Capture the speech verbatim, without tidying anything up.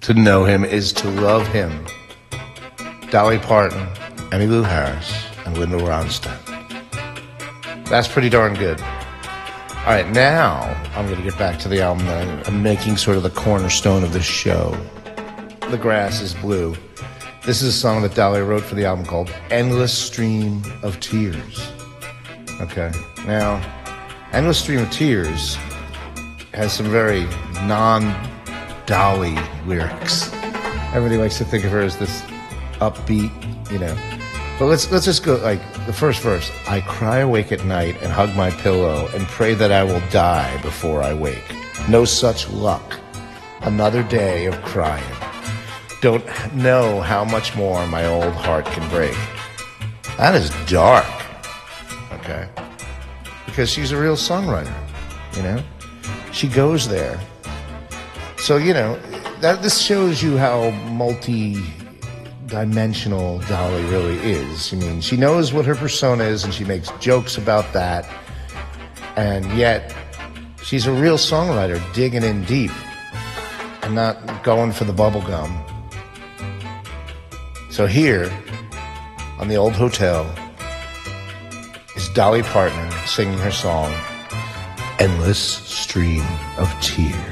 to know him is to love him. Dolly Parton, Emmylou Harris, and Linda Ronstadt. That's pretty darn good. All right, now I'm going to get back to the album that I'm making sort of the cornerstone of this show. The Grass is Blue. This is a song that Dolly wrote for the album called Endless Stream of Tears. Okay, now, Endless Stream of Tears has some very non-Dolly lyrics. Everybody likes to think of her as this upbeat, you know. But let's let's just go, like, the first verse. I cry awake at night and hug my pillow and pray that I will die before I wake. No such luck. Another day of crying. Don't know how much more my old heart can break. That is dark. Okay? Because she's a real songwriter, you know? She goes there. So, you know, that this shows you how multi-dimensional Dolly really is. I mean, she knows what her persona is, and she makes jokes about that. And yet, she's a real songwriter, digging in deep and not going for the bubble gum. So here, on the Old Hotel, is Dolly Parton singing her song, Endless Stream of Tears.